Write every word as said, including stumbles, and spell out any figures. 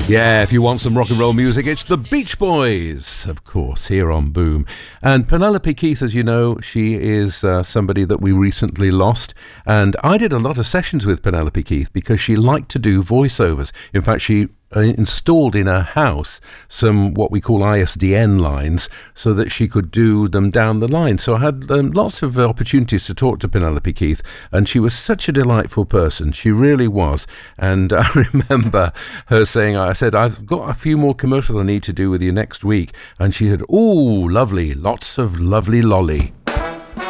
Yeah, if you want some rock and roll music, it's the Beach Boys, of course, here on Boom. And Penelope Keith, as you know, she is uh, somebody that we recently lost. And I did a lot of sessions with Penelope Keith because she liked to do voiceovers. In fact, she uh, installed in her house some what we call I S D N lines so that she could do them down the line. So I had um, lots of opportunities to talk to Penelope Keith, and she was such a delightful person. She really was. And I remember her saying, I said, I've got a few more commercials I need to do with you next week. And she said, oh, lovely, lots of lovely lolly.